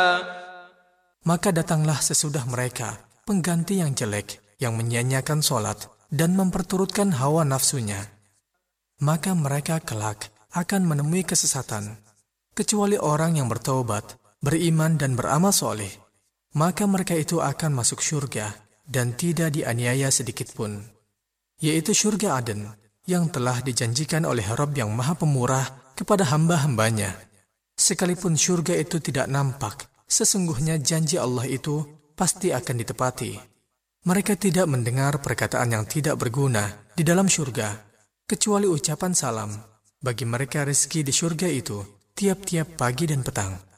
Maka datanglah sesudah mereka pengganti yang jelek, yang menyia-nyiakan sholat dan memperturutkan hawa nafsunya. Maka mereka kelak akan menemui kesesatan, kecuali orang yang bertaubat, beriman dan beramal soleh. Maka mereka itu akan masuk syurga dan tidak dianiaya sedikitpun, yaitu syurga Aden yang telah dijanjikan oleh Rabb yang Maha Pemurah kepada hamba-hambanya. Sekalipun syurga itu tidak nampak, sesungguhnya janji Allah itu pasti akan ditepati. Mereka tidak mendengar perkataan yang tidak berguna di dalam syurga, kecuali ucapan salam. Bagi mereka rezeki di syurga itu tiap-tiap pagi dan petang.